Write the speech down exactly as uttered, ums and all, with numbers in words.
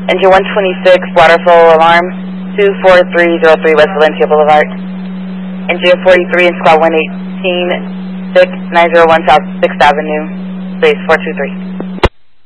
Engine one twenty-six, water flow alarm, two four three zero three West Valencia Boulevard. Engine forty-three and squad one eighteen, six nine zero one South sixth Avenue, space four two three.